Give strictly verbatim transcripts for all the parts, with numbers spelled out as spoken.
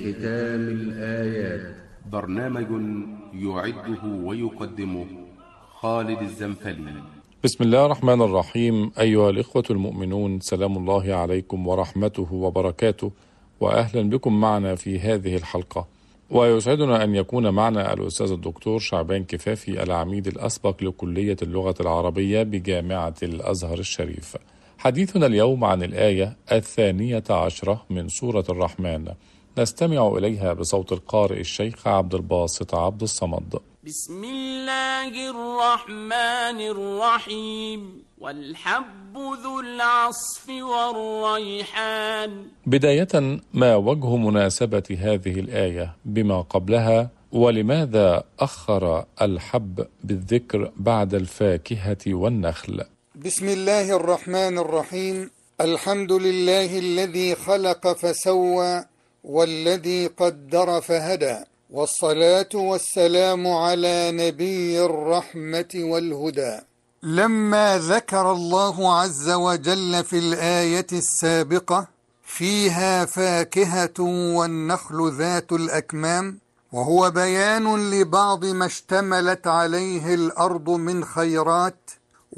ختام الآيات. برنامج يعده ويقدمه خالد الزنفلي. بسم الله الرحمن الرحيم. أيها الإخوة المؤمنون، سلام الله عليكم ورحمته وبركاته، وأهلا بكم معنا في هذه الحلقة. ويسعدنا أن يكون معنا الأستاذ الدكتور شعبان كفافي، العميد الأسبق لكلية اللغة العربية بجامعة الأزهر الشريف. حديثنا اليوم عن الآية الثانية عشرة من سورة الرحمن، نستمع إليها بصوت القارئ الشيخ عبد الباسط عبد الصمد. بسم الله الرحمن الرحيم. والحب ذو العصف والريحان. بداية، ما وجه مناسبة هذه الآية بما قبلها؟ ولماذا أخر الحب بالذكر بعد الفاكهة والنخل؟ بسم الله الرحمن الرحيم. الحمد لله الذي خلق فسوى والذي قدر فهدى، والصلاة والسلام على نبي الرحمة والهدى. لما ذكر الله عز وجل في الآية السابقة فيها فاكهة والنخل ذات الأكمام، وهو بيان لبعض ما اشتملت عليه الأرض من خيرات،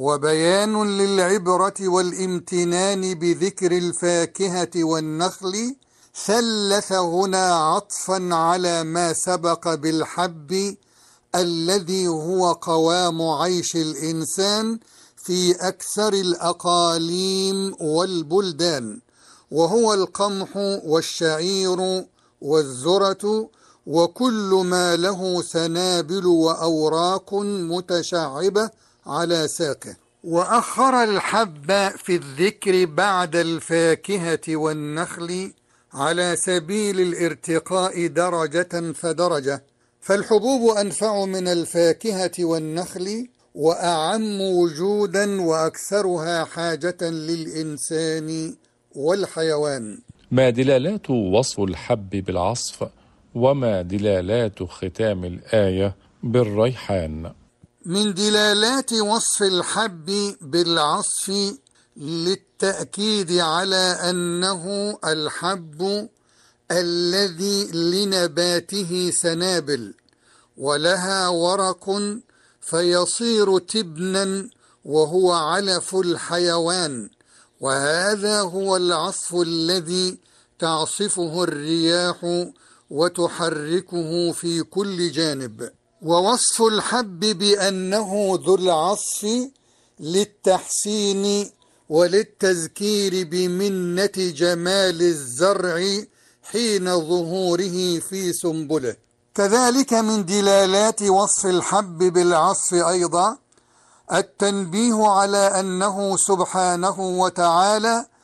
وبيان للعبرة والامتنان بذكر الفاكهة والنخل، ثلث هنا عطفا على ما سبق بالحب الذي هو قوام عيش الإنسان في أكثر الأقاليم والبلدان، وهو القمح والشعير والذرة وكل ما له سنابل وأوراق متشعبة على ساقه. وأخر الحب في الذكر بعد الفاكهة والنخل على سبيل الارتقاء درجة فدرجة، فالحبوب أنفع من الفاكهة والنخل وأعم وجودا وأكثرها حاجة للإنسان والحيوان. ما دلالات وصف الحب بالعصف؟ وما دلالات ختام الآية بالريحان؟ من دلالات وصف الحب بالعصف للتأكيد على أنه الحب الذي لنباته سنابل ولها ورق فيصير تبنا وهو علف الحيوان، وهذا هو العصف الذي تعصفه الرياح وتحركه في كل جانب. ووصف الحب بأنه ذو العصف للتحسين وللتذكير بمنة جمال الزرع حين ظهوره في سنبله. كذلك من دلالات وصف الحب بالعصف أيضا التنبيه على أنه سبحانه وتعالى